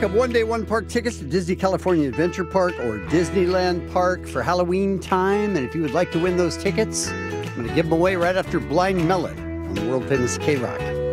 Have one-day, one-park tickets to Disney California Adventure Park or Disneyland Park for Halloween time. And if you would like to win those tickets, I'm going to give them away right after Blind Melon on the world-famous K-Rock.